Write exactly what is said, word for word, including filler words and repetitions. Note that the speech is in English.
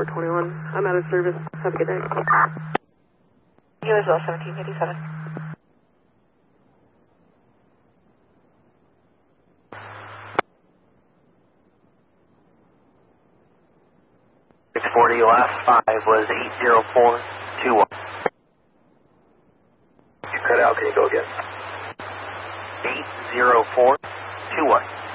twenty-one. I'm out of service. Have a good day. You as well, seventeen fifty-seven. six forty, last five was eight zero four two one. You cut out, can you go again? eight zero four two one.